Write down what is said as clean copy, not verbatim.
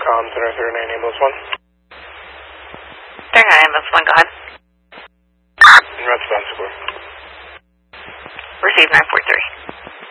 com, Center 39 Ambulance 1. 39 Ambulance 1, go ahead. Responsible. Receive 943.